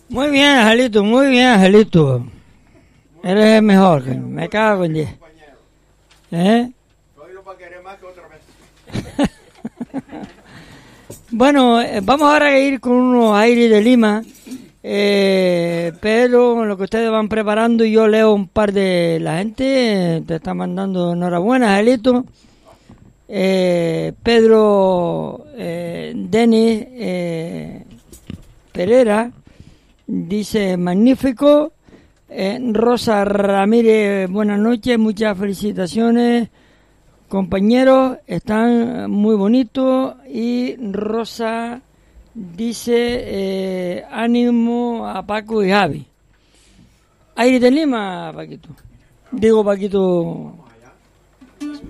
Muy bien, Angelito, muy bien, Angelito. Eres el mejor, me cago en 10. ¿Eh? Bueno, vamos ahora a ir con unos aires de Lima, pero lo que ustedes van preparando, yo leo un par de la gente, te está mandando enhorabuena, Angelito. Pedro Denis Pereira dice magnífico. Rosa Ramírez, buenas noches, muchas felicitaciones compañeros, están muy bonitos. Y Rosa dice ánimo a Paco y Javi. Aire de Lima, Paquito. Digo, Paquito.